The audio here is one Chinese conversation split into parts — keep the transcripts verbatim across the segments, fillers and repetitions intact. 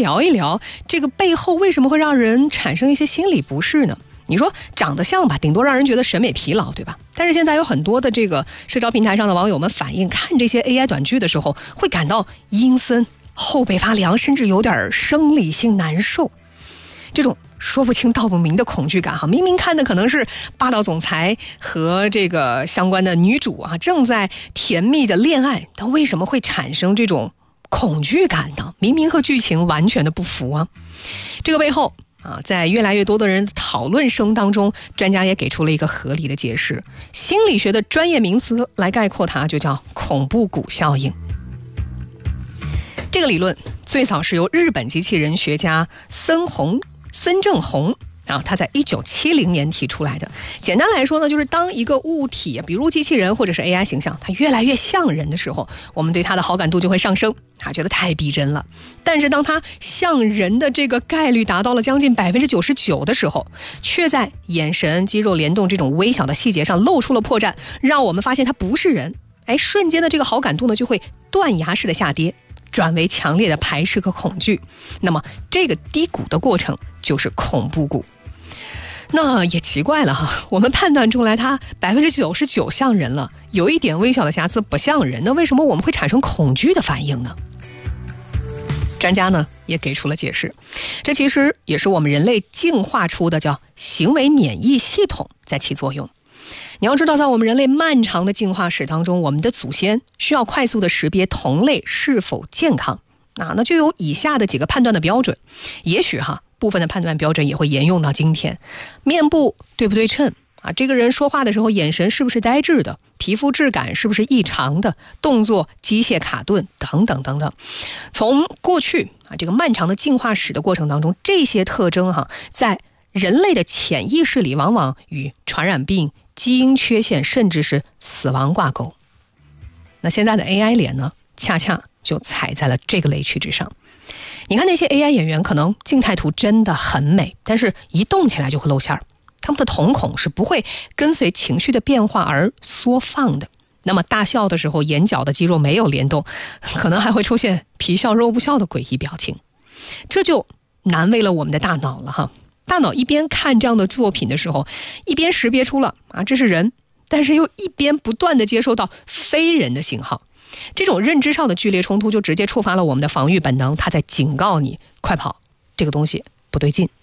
聊一聊这个背后为什么会让人产生一些心理不适呢？你说长得像吧，顶多让人觉得审美疲劳，对吧？但是现在有很多的这个社交平台上的网友们反映，看这些 A I 短剧的时候会感到阴森、后背发凉，甚至有点生理性难受。这种说不清道不明的恐惧感哈，明明看的可能是霸道总裁和这个相关的女主啊正在甜蜜的恋爱，但为什么会产生这种恐惧感呢？明明和剧情完全的不符啊！这个背后啊，在越来越多的人讨论声当中，专家也给出了一个合理的解释。心理学的专业名词来概括它，就叫恐怖谷效应。这个理论最早是由日本机器人学家森弘森正弘啊，他在一九七零年提出来的。简单来说呢，就是当一个物体，比如机器人或者是 A I 形象，它越来越像人的时候，我们对它的好感度就会上升，啊，觉得太逼真了。但是当它像人的这个概率达到了将近百分之九十九的时候，却在眼神、肌肉联动这种微小的细节上露出了破绽，让我们发现它不是人。哎，瞬间的这个好感度呢，就会断崖式的下跌，转为强烈的排斥和恐惧。那么这个低谷的过程就是恐怖谷。那也奇怪了哈，我们判断出来它百分之九十九像人了，有一点微小的瑕疵不像人，那为什么我们会产生恐惧的反应呢？专家呢也给出了解释，这其实也是我们人类进化出的叫行为免疫系统在起作用。你要知道，在我们人类漫长的进化史当中，我们的祖先需要快速的识别同类是否健康，啊，那就有以下的几个判断的标准。也许哈，部分的判断标准也会沿用到今天。面部对不对称啊？这个人说话的时候眼神是不是呆滞的？皮肤质感是不是异常的？动作机械卡顿等等等等。从过去啊这个漫长的进化史的过程当中，这些特征哈，在人类的潜意识里往往与传染病、基因缺陷甚至是死亡挂钩。那现在的 A I 脸呢，恰恰就踩在了这个雷区之上。你看那些 A I 演员，可能静态图真的很美，但是一动起来就会露馅儿。他们的瞳孔是不会跟随情绪的变化而缩放的。那么大笑的时候，眼角的肌肉没有联动，可能还会出现皮笑肉不笑的诡异表情。这就难为了我们的大脑了哈。大脑一边看这样的作品的时候，一边识别出了啊这是人，但是又一边不断的接收到非人的信号。这种认知上的剧烈冲突就直接触发了我们的防御本能，它在警告你快跑，这个东西不对劲。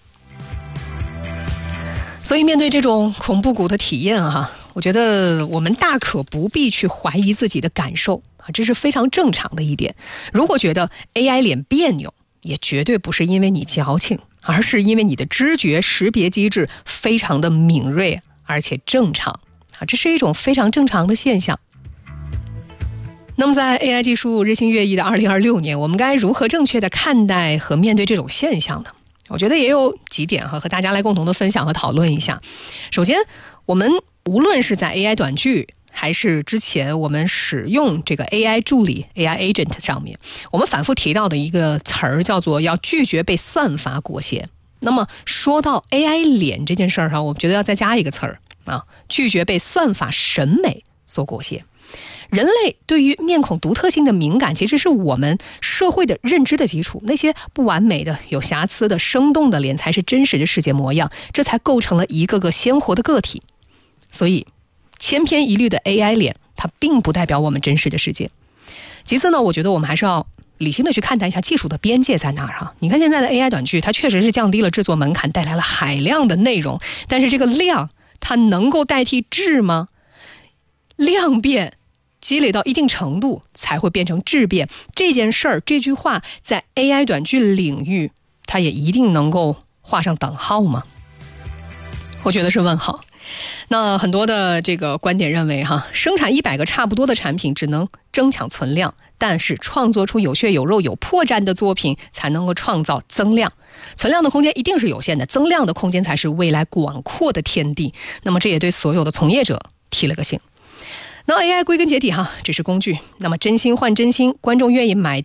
所以面对这种恐怖谷的体验哈，我觉得我们大可不必去怀疑自己的感受啊，这是非常正常的一点。如果觉得 A I 脸别扭，也绝对不是因为你矫情，而是因为你的知觉识别机制非常的敏锐而且正常啊，这是一种非常正常的现象。那么在 A I 技术日新月异的二零二六年，我们该如何正确的看待和面对这种现象呢？我觉得也有几点哈，和大家来共同的分享和讨论一下。首先，我们无论是在 A I 短剧还是之前我们使用这个 A I 助理 A I agent 上面，我们反复提到的一个词儿叫做要拒绝被算法裹挟。那么说到 A I 脸这件事儿上，我觉得要再加一个词儿啊，拒绝被算法审美所裹挟。人类对于面孔独特性的敏感，其实是我们社会的认知的基础。那些不完美的、有瑕疵的、生动的脸才是真实的世界模样，这才构成了一个个鲜活的个体。所以千篇一律的 A I 脸，它并不代表我们真实的世界。其次呢，我觉得我们还是要理性的去看待一下技术的边界在哪儿哈。你看现在的 A I 短剧，它确实是降低了制作门槛，带来了海量的内容，但是这个量它能够代替质吗？量变积累到一定程度才会变成质变，这件事儿这句话在 A I 短剧领域它也一定能够画上等号吗？我觉得是问号。那很多的这个观点认为哈，生产一百个差不多的产品只能争抢存量，但是创作出有血有肉有破绽的作品才能够创造增量。存量的空间一定是有限的，增量的空间才是未来广阔的天地。那么这也对所有的从业者提了个醒。那 A I 归根结底哈，只是工具。那么真心换真心，观众愿意买